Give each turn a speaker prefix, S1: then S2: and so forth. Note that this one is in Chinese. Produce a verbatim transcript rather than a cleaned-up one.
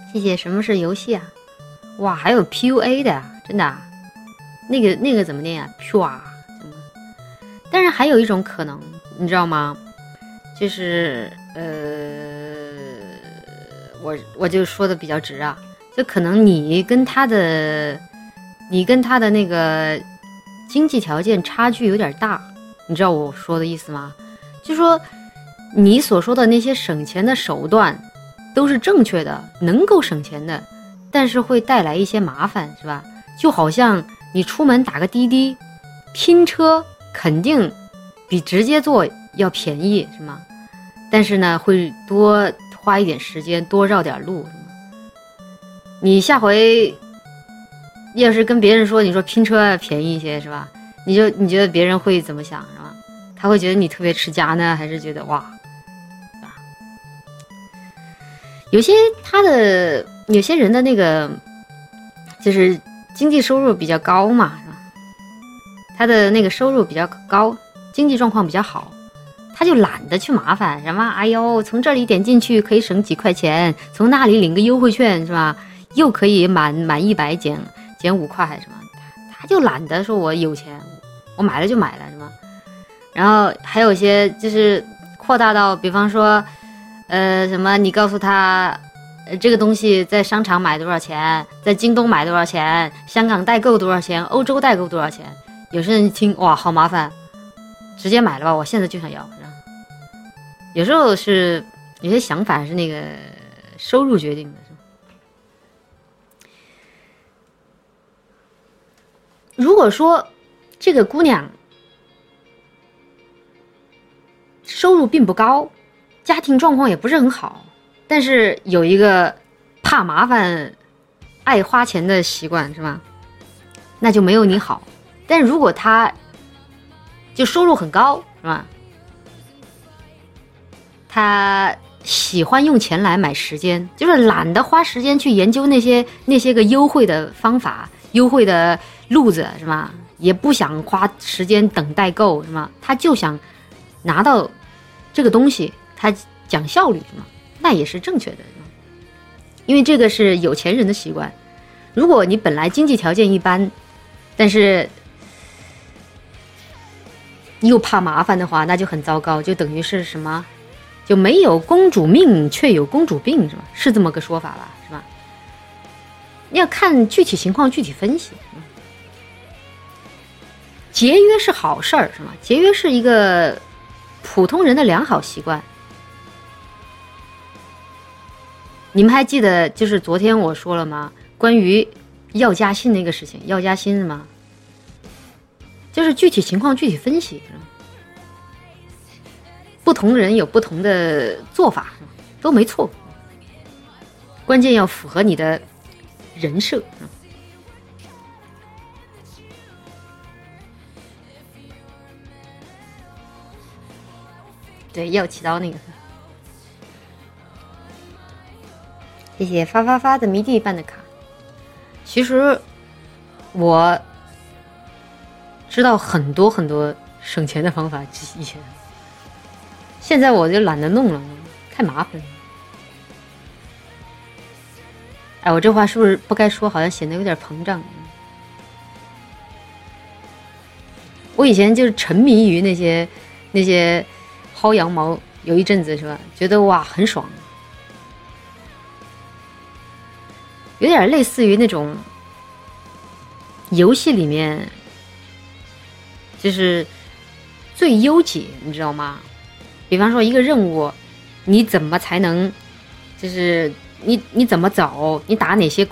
S1: 谢谢。什么是游戏啊？哇，还有 P U A 的呀，真的啊？那个那个怎么念啊 ？P U A 什么？但是还有一种可能，你知道吗？就是呃，我我就说的比较直啊，就可能你跟他的，你跟他的那个经济条件差距有点大，你知道我说的意思吗？就说你所说的那些省钱的手段都是正确的，能够省钱的，但是会带来一些麻烦，是吧？就好像你出门打个滴滴，拼车肯定比直接坐要便宜，是吗？但是呢，会多花一点时间，多绕点路，是吗？你下回要是跟别人说，你说拼车便宜一些，是吧？你就你觉得别人会怎么想，是吧？他会觉得你特别持家呢，还是觉得哇，是吧？有些他的有些人的那个就是经济收入比较高嘛，是吧？他的那个收入比较高，经济状况比较好，他就懒得去麻烦什么。哎呦，从这里点进去可以省几块钱，从那里领个优惠券，是吧？又可以满满一百减减五块，是吧？他就懒得说我有钱，我买了就买了，是吧？然后还有一些就是扩大到，比方说，呃，什么你告诉他，呃，这个东西在商场买多少钱，在京东买多少钱，香港代购多少钱，欧洲代购多少钱。有些人一听哇，好麻烦，直接买了吧，我现在就想要。有时候是有些想法是那个收入决定的。如果说这个姑娘收入并不高，家庭状况也不是很好，但是有一个怕麻烦、爱花钱的习惯，是吧？那就没有你好。但如果她就收入很高，是吧？她喜欢用钱来买时间，就是懒得花时间去研究那些那些个优惠的方法、优惠的路子，是吧？也不想花时间等代购，是吗？她就想拿到这个东西，她讲效率，是吗？那也是正确的，是吗？因为这个是有钱人的习惯。如果你本来经济条件一般，但是又怕麻烦的话，那就很糟糕，就等于是什么？就没有公主命，却有公主病，是吧？是这么个说法吧，是吧？要看具体情况具体分析。节约是好事儿，是吗？节约是一个普通人的良好习惯。你们还记得就是昨天我说了吗？关于要加薪那个事情，要加薪是吗？就是具体情况具体分析，是吧？不同人有不同的做法，都没错。关键要符合你的人设。对，要起刀那个。谢谢发发发的迷弟办的卡。其实我知道很多很多省钱的方法，以前。现在我就懒得弄了，太麻烦了。哎，我这话是不是不该说？好像显得有点膨胀。我以前就是沉迷于那些那些薅羊毛，有一阵子是吧？觉得哇很爽，有点类似于那种游戏里面，就是最优解，你知道吗？比方说一个任务，你怎么才能，就是你你怎么走，你打哪些